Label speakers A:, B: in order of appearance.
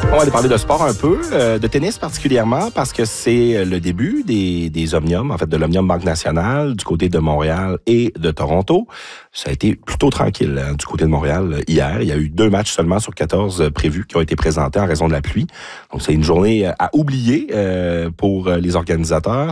A: On va aller parler de sport un peu, de tennis particulièrement, parce que c'est le début des Omniums, en fait de l'Omnium Banque Nationale, du côté de Montréal et de Toronto. Ça a été plutôt tranquille du côté de Montréal hier. Il y a eu 2 matchs seulement sur 14 prévus qui ont été présentés en raison de la pluie. Donc c'est une journée à oublier pour les organisateurs.